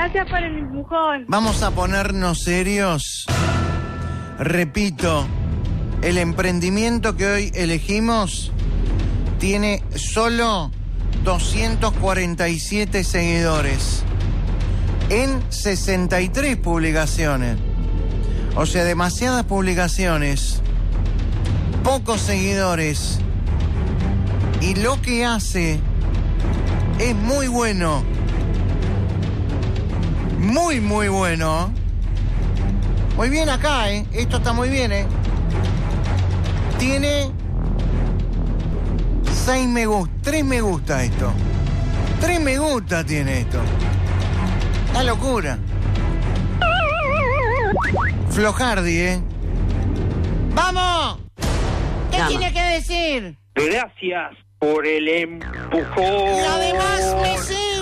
Gracias por el empujón. Vamos a ponernos serios. Repito, el emprendimiento que hoy elegimos tiene solo 247 seguidores en 63 publicaciones. O sea, demasiadas publicaciones, pocos seguidores. Y lo que hace es muy bueno. Muy, muy bueno. Muy bien acá, ¿eh? Esto está muy bien, ¿eh? Tiene 6 me gusta, 3 me gusta esto. 3 me gusta tiene esto. La locura. Flojardi, ¿eh? ¡Vamos! ¿Qué tiene que decir? Gracias por el empujón. Lo demás me sé.